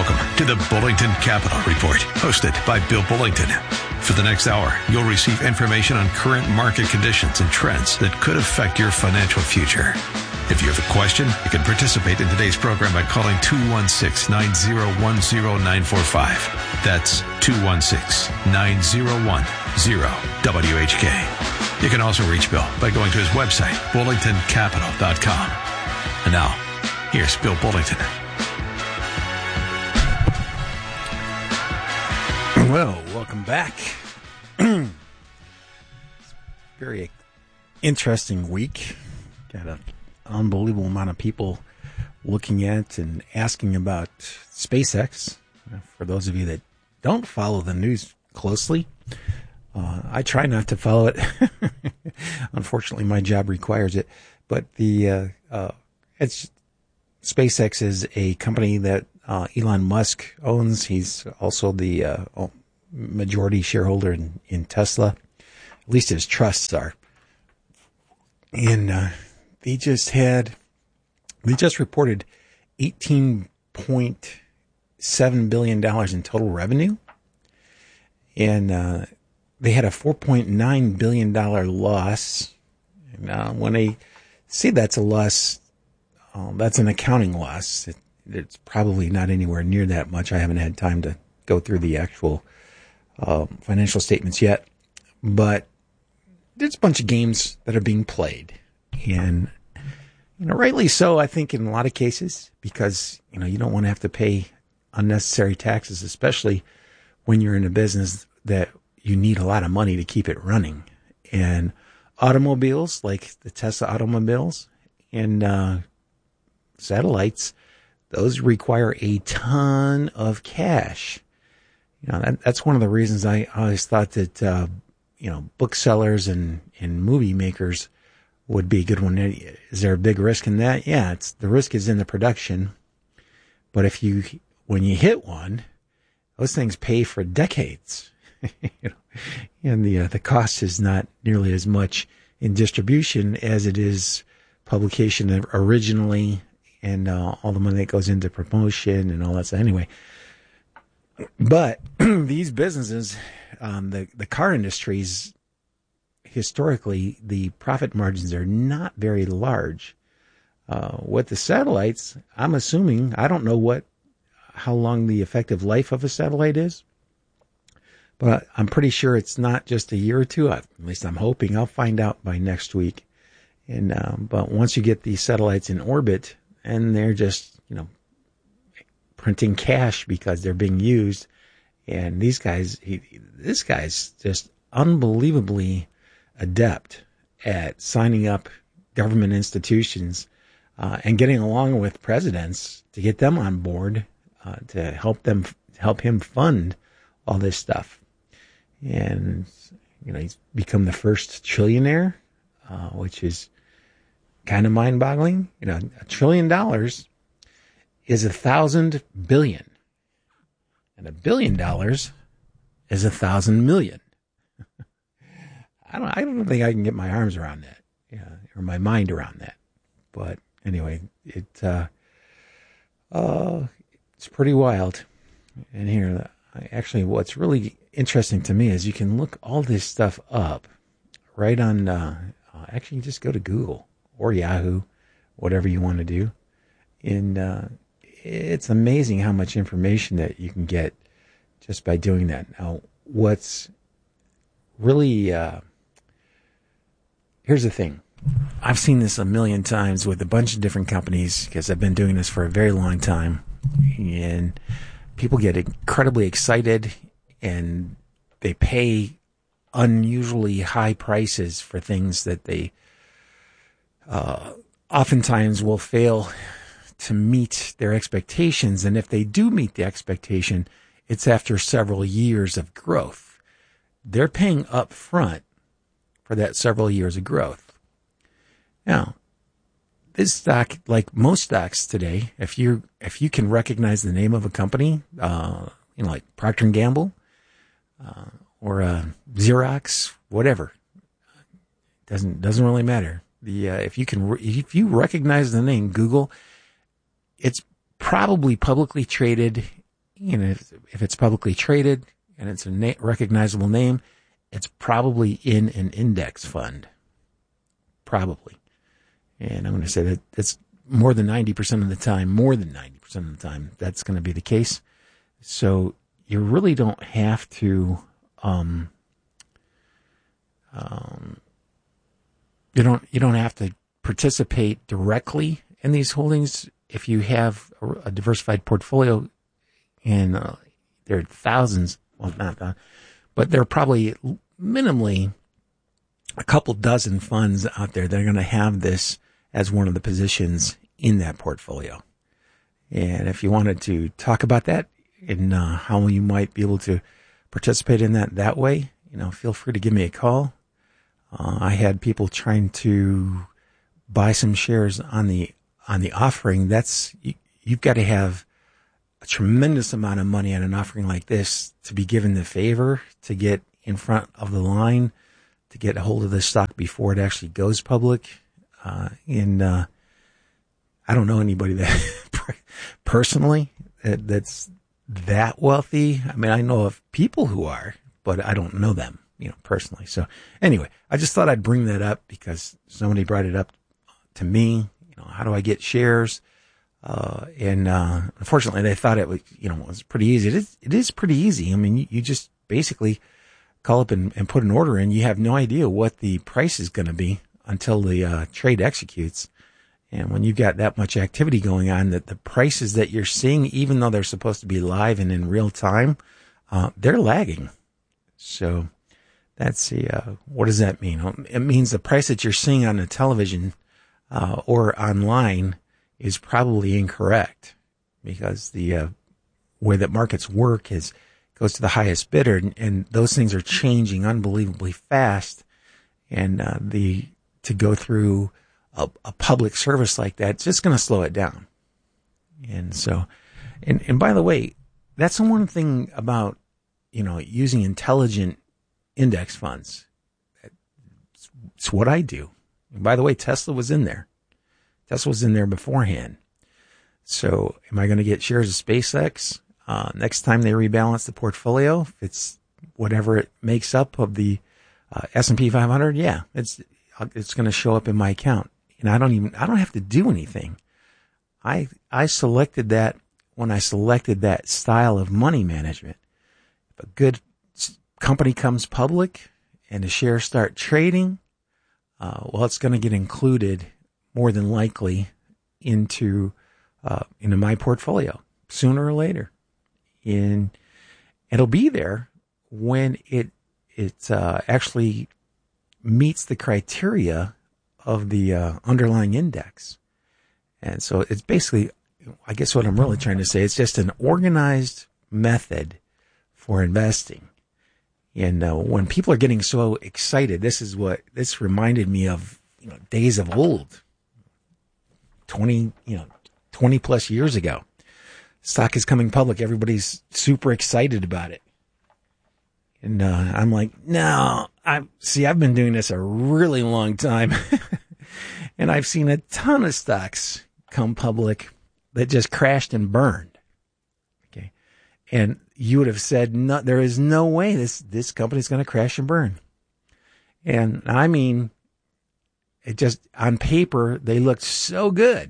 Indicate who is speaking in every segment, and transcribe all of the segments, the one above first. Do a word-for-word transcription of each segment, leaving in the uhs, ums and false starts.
Speaker 1: Welcome to the Bullington Capital Report, hosted by Bill Bullington. For the next hour, you'll receive information on current market conditions and trends that could affect your financial future. If you have a question, you can participate in today's program by calling two one six, nine zero one, zero nine four five. That's two one six, nine zero one, zero W H K. You can also reach Bill by going to his website, bullington capital dot com. And now, here's Bill Bullington.
Speaker 2: Well, welcome back. Very interesting week. Got an unbelievable amount of people looking at and asking about SpaceX. For those of you that don't follow the news closely, uh, I try not to follow it. Unfortunately, my job requires it. But the uh, uh, it's SpaceX is a company that uh, Elon Musk owns. He's also the uh, majority shareholder in, in Tesla. At least his trusts are. And uh, they just had, they just reported eighteen point seven billion dollars in total revenue. And uh, they had a four point nine billion dollars loss. And uh, when they say that's a loss, uh, that's an accounting loss. It, it's probably not anywhere near that much. I haven't had time to go through the actual uh, financial statements yet. But there's a bunch of games that are being played. And, you know, rightly so, I think, in a lot of cases, because, you know, you don't want to have to pay unnecessary taxes, especially when you're in a business that you need a lot of money to keep it running. And automobiles, like the Tesla automobiles and uh, satellites, those require a ton of cash. You know, that, that's one of the reasons I always thought that, uh, you know, booksellers and, and movie makers would be a good one. Is there a big risk in that? Yeah, it's the risk is in the production. But if you, when you hit one, those things pay for decades. You know, and the uh, the cost is not nearly as much in distribution as it is publication originally, and uh, all the money that goes into promotion and all that stuff. Anyway, but these businesses, um, the the car industries, historically, the profit margins are not very large. Uh, with the satellites, I'm assuming, I don't know what, how long the effective life of a satellite is, but I'm pretty sure it's not just a year or two. At least I'm hoping. I'll find out by next week. And um, but once you get these satellites in orbit, and they're just, you know, printing cash because they're being used, and these guys, he, this guy's just unbelievably adept at signing up government institutions uh, and getting along with presidents to get them on board uh, to help them help him fund all this stuff. And you know, he's become the first trillionaire, uh, which is kind of mind-boggling. You know, a trillion dollars is a thousand billion, and a billion dollars is a thousand million. I don't. I don't think I can get my arms around that, yeah, or my mind around that. But anyway, it uh, uh, it's pretty wild. And here, actually, what's really interesting to me is you can look all this stuff up right on. Uh, uh, actually, just go to Google or Yahoo, whatever you want to do, and uh, it's amazing how much information that you can get just by doing that. Now, what's really uh, here's the thing. I've seen this a million times with a bunch of different companies because I've been doing this for a very long time. And people get incredibly excited and they pay unusually high prices for things that they uh, oftentimes will fail to meet their expectations. And if they do meet the expectation, it's after several years of growth. They're paying up front for that several years of growth. Now, this stock, like most stocks today, if you if you can recognize the name of a company, uh, you know, like Procter and Gamble, uh, or uh, Xerox, whatever, doesn't doesn't really matter. The uh, if you can re- if you recognize the name Google, it's probably publicly traded you know, if, if it's publicly traded and it's a na- recognizable name, it's probably in an index fund. Probably. And I'm going to say that it's more than ninety percent of the time, more than ninety percent of the time, that's going to be the case. So you really don't have to, um, um, you don't, you don't have to participate directly in these holdings. If you have a, a diversified portfolio, and uh, there are thousands, well, not that, but there are probably minimally a couple dozen funds out there that are going to have this as one of the positions in that portfolio. And if you wanted to talk about that and uh, how you might be able to participate in that that way, you know, feel free to give me a call. Uh, I had people trying to buy some shares on the on the offering. That's you, you've got to have a tremendous amount of money on an offering like this to be given the favor to get in front of the line, to get a hold of the stock before it actually goes public. Uh, and, uh, I don't know anybody that personally that, that's that wealthy. I mean, I know of people who are, but I don't know them, you know, personally. So anyway, I just thought I'd bring that up because somebody brought it up to me. You know, how do I get shares? Uh, and, uh, unfortunately they thought it was, you know, it was pretty easy. It is, it is pretty easy. I mean, you, you just basically call up and, and put an order in. You have no idea what the price is going to be until the uh, trade executes. And when you've got that much activity going on, that the prices that you're seeing, even though they're supposed to be live and in real time, uh, they're lagging. So that's the, uh, what does that mean? It means the price that you're seeing on the television uh, or online is probably incorrect, because the uh, way that markets work is goes to the highest bidder, and, and those things are changing unbelievably fast. And uh, the to go through a, a public service like that, it's just going to slow it down. And so, and, and by the way, that's the one thing about, you know, using intelligent index funds. It's, it's what I do. And by the way, Tesla was in there. Tesla was in there beforehand. So am I going to get shares of SpaceX? Uh, next time they rebalance the portfolio, if it's whatever it makes up of the uh, S and P five hundred, yeah, it's it's going to show up in my account, and I don't even I don't have to do anything. I I selected that when I selected that style of money management. If a good company comes public and the shares start trading, uh, well, it's going to get included more than likely into uh, into my portfolio sooner or later. In it'll be there when it it uh, actually meets the criteria of the uh, underlying index. And so it's basically, I guess what I'm really trying to say, it's just an organized method for investing. And uh, when people are getting so excited, this is what this reminded me of, you know, days of old, twenty, you know, twenty plus years ago. Stock is coming public. Everybody's super excited about it. And uh, I'm like, no, I see, I've been doing this a really long time. And I've seen a ton of stocks come public that just crashed and burned. Okay. And you would have said, no, there is no way this, this company's going to crash and burn. And I mean, it just, on paper, they looked so good.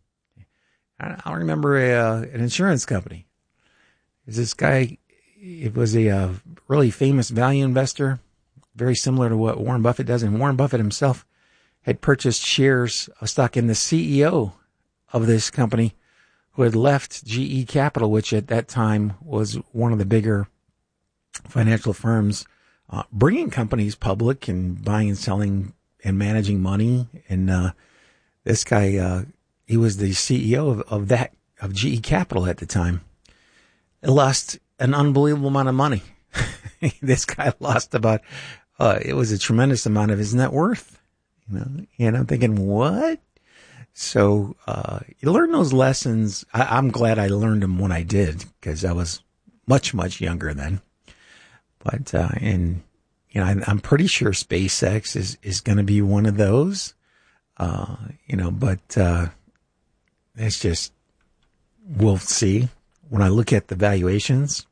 Speaker 2: I remember a, uh, an insurance company. There's this guy, it was a uh, really famous value investor, very similar to what Warren Buffett does. And Warren Buffett himself had purchased shares of stock in the C E O of this company, who had left G E Capital, which at that time was one of the bigger financial firms, uh, bringing companies public and buying and selling and managing money. And uh, this guy, uh, he was the C E O of, of that, of G E Capital at the time. It lost an unbelievable amount of money. This guy lost about, uh, it was a tremendous amount of his net worth, you know, and I'm thinking, what? So, uh, you learn those lessons. I, I'm glad I learned them when I did, because I was much, much younger then. But, uh, and, you know, I, I'm pretty sure SpaceX is, is going to be one of those, uh, you know, but, uh, it's just, we'll see. when I look at the valuations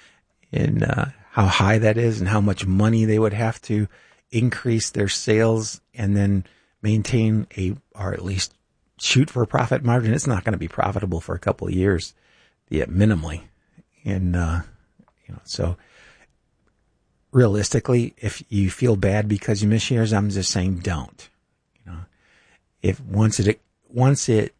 Speaker 2: and uh, how high that is and how much money they would have to increase their sales and then maintain a, or at least shoot for a profit margin, it's not going to be profitable for a couple of years, yet minimally. And, uh, you know, so realistically, if you feel bad because you miss shares, I'm just saying don't. You know, if once it, once it,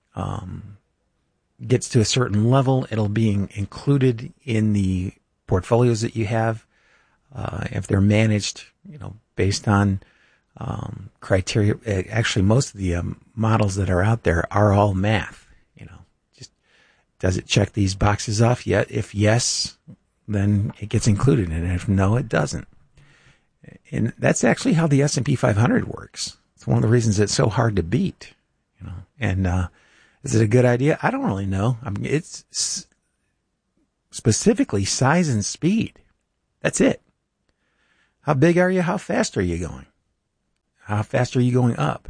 Speaker 2: um, gets to a certain level, it'll be included in the portfolios that you have. Uh, if they're managed, you know, based on, um, criteria, actually most of the um, models that are out there are all math, you know, just does it check these boxes off yet? If yes, then it gets included. And if no, it doesn't. And that's actually how the S and P five hundred works. It's one of the reasons it's so hard to beat, you know, and, uh, is it a good idea? I don't really know. I mean, it's s- specifically size and speed. That's it. How big are you? How fast are you going? How fast are you going up?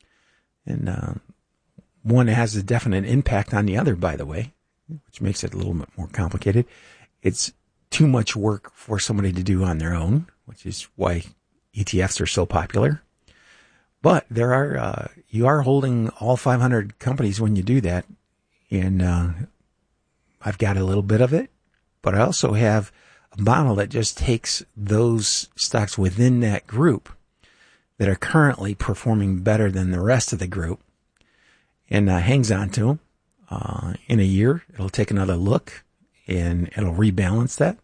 Speaker 2: And uh, one has a definite impact on the other, by the way, which makes it a little bit more complicated. It's too much work for somebody to do on their own, which is why E T Fs are so popular. But there are, uh, you are holding all five hundred companies when you do that. And, uh, I've got a little bit of it, but I also have a model that just takes those stocks within that group that are currently performing better than the rest of the group and, uh, hangs on to them. Uh, in a year, it'll take another look and it'll rebalance that.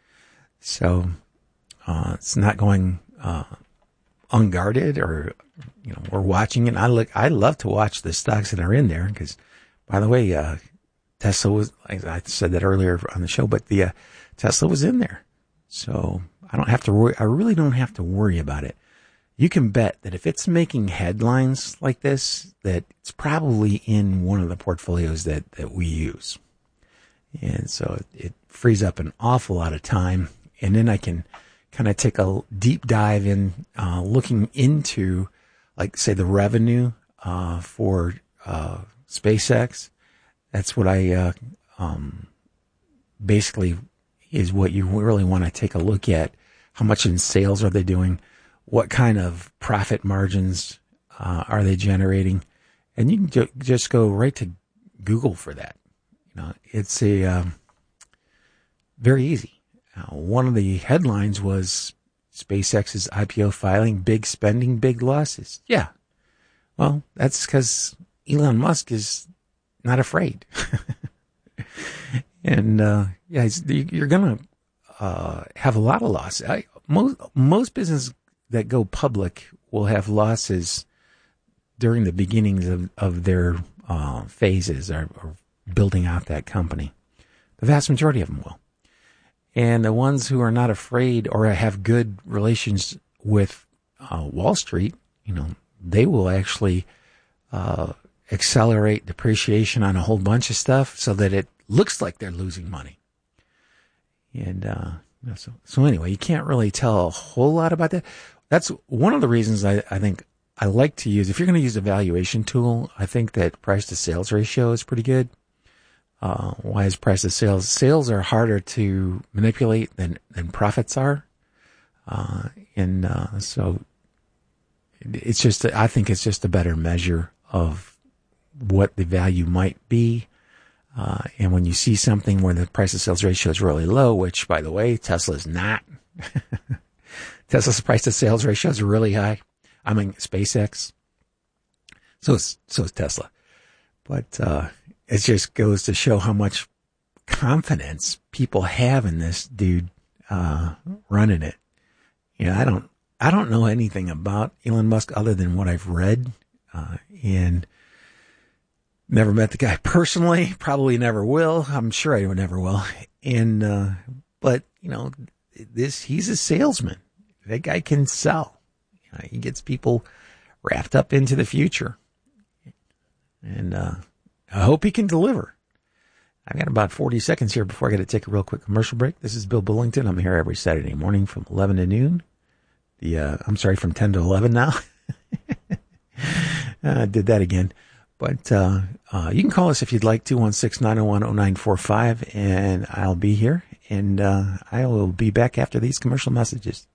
Speaker 2: So, uh, it's not going, uh, unguarded or, you know, we're watching it. I look, I love to watch the stocks that are in there because, by the way, uh, Tesla was, I said that earlier on the show, but the, uh, Tesla was in there. So I don't have to worry. I really don't have to worry about it. You can bet that if it's making headlines like this, that it's probably in one of the portfolios that, that we use. And so it, it frees up an awful lot of time. And then I can kind of take a deep dive in, uh, looking into, like, say, the revenue, uh, for, uh, SpaceX. That's what I, uh, um, basically is what you really want to take a look at. How much in sales are they doing? What kind of profit margins, uh, are they generating? And you can ju- just go right to Google for that. You know, it's a, um, very easy. Uh, one of the headlines was SpaceX's I P O filing, big spending, big losses. Yeah. Well, that's because Elon Musk is not afraid. and, uh, yeah, you're going to, uh, have a lot of losses. I, most, most businesses that go public will have losses during the beginnings of, of their, uh, phases or, or building out that company. The vast majority of them will. And the ones who are not afraid or have good relations with uh, Wall Street, you know, they will actually uh, accelerate depreciation on a whole bunch of stuff so that it looks like they're losing money. And uh, so, so anyway, you can't really tell a whole lot about that. That's one of the reasons I, I think I like to use, if you're going to use a valuation tool, I think that price to sales ratio is pretty good. Uh, why is price to sales? Sales are harder to manipulate than, than profits are. Uh, and, uh, so it's just, I think it's just a better measure of what the value might be. Uh, and when you see something where the price to sales ratio is really low, which, by the way, Tesla's not. Tesla's price to sales ratio is really high. I mean, SpaceX. So is, so is Tesla. But, uh, it just goes to show how much confidence people have in this dude, uh, running it. You know, I don't, I don't know anything about Elon Musk other than what I've read, uh, and never met the guy personally, probably never will. I'm sure I never will. And, uh, but, you know, this, he's a salesman. That guy can sell. You know, he gets people wrapped up into the future. And, uh, I hope he can deliver. I've got about forty seconds here before I got to take a real quick commercial break. This is Bill Bullington. I'm here every Saturday morning from eleven to noon. The, uh, I'm sorry, from ten to eleven now. I uh, did that again. But uh, uh, you can call us if you'd like, two one six, nine oh one, oh nine four five, and I'll be here. And uh, I will be back after these commercial messages.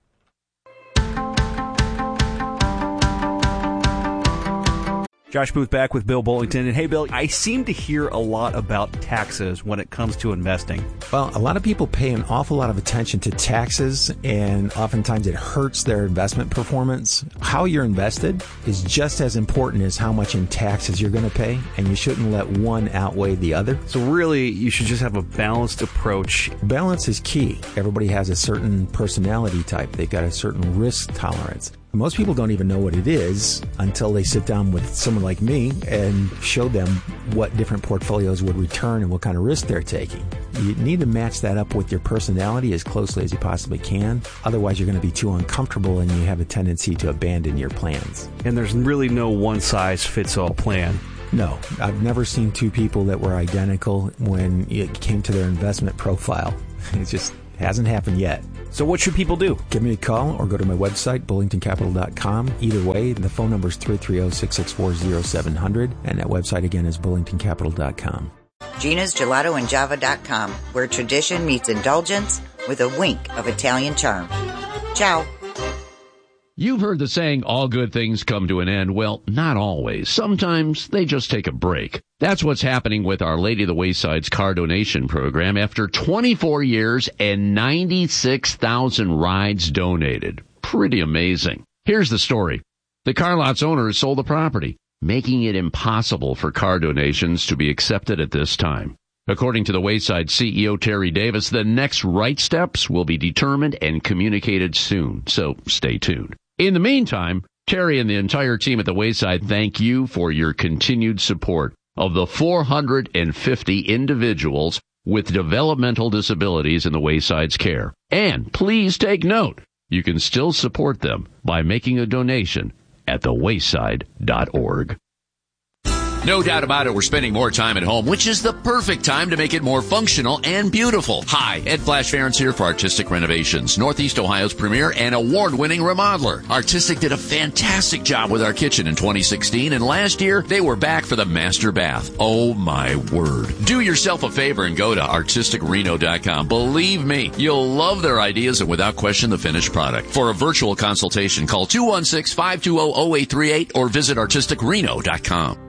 Speaker 3: Josh Booth back with Bill Bullington. And hey, Bill, I seem to hear a lot about taxes when it comes to investing.
Speaker 2: Well, a lot of people pay an awful lot of attention to taxes, and oftentimes it hurts their investment performance. How you're invested is just as important as how much in taxes you're going to pay, and you shouldn't let one outweigh the other.
Speaker 3: So really, you should just have a balanced approach.
Speaker 2: Balance is key. Everybody has a certain personality type. They've got a certain risk tolerance. Most people don't even know what it is until they sit down with someone like me and show them what different portfolios would return and what kind of risk they're taking. You need to match that up with your personality as closely as you possibly can. Otherwise, you're going to be too uncomfortable and you have a tendency to abandon your plans.
Speaker 3: And there's really no one-size-fits-all plan.
Speaker 2: No, I've never seen two people that were identical when it came to their investment profile. It just hasn't happened yet.
Speaker 3: So what should people do?
Speaker 2: Give me a call or go to my website, bullington capital dot com. Either way, the phone number is three three zero, six six four, zero seven zero zero, and that website again is bullington capital dot com.
Speaker 4: Gina's Gelato and Java dot com, where tradition meets indulgence with a wink of Italian charm. Ciao.
Speaker 5: You've heard the saying, all good things come to an end. Well, not always. Sometimes they just take a break. That's what's happening with Our Lady of the Wayside's car donation program after twenty-four years and ninety-six thousand rides donated. Pretty amazing. Here's the story. The car lot's owner has sold the property, making it impossible for car donations to be accepted at this time. According to the Wayside C E O, Terry Davis, the next right steps will be determined and communicated soon, so stay tuned. In the meantime, Terry and the entire team at the Wayside thank you for your continued support of the four hundred fifty individuals with developmental disabilities in the Wayside's care. And please take note, you can still support them by making a donation at the wayside dot org.
Speaker 6: No doubt about it, we're spending more time at home, which is the perfect time to make it more functional and beautiful. Hi, Ed Flash Ferentz here for Artistic Renovations, Northeast Ohio's premier and award-winning remodeler. Artistic did a fantastic job with our kitchen in twenty sixteen, and last year, they were back for the master bath. Oh my word. Do yourself a favor and go to artistic reno dot com. Believe me, you'll love their ideas and without question the finished product. For a virtual consultation, call two one six, five two zero, zero eight three eight or visit artistic reno dot com.